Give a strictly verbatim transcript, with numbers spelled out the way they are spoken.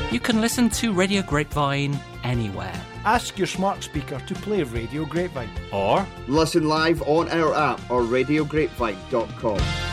You can listen to Radio Grapevine anywhere. Ask your smart speaker to play Radio Grapevine. Or listen live on our app or radio grapevine dot com.